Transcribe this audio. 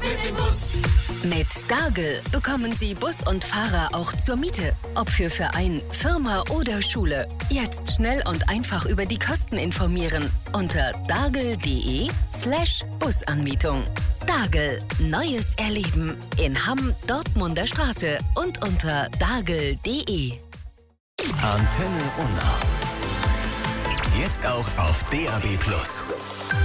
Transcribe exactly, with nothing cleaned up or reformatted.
mit dem Bus. Mit Dargel bekommen Sie Bus und Fahrer auch zur Miete. Ob für Verein, Firma oder Schule. Jetzt schnell und einfach über die Kosten informieren. Unter dargel.de slash Busanmietung. Dargel. Neues Erleben. In Hamm, Dortmunder Straße und unter dargel.de. Antenne Unna. Jetzt auch auf D A B plus.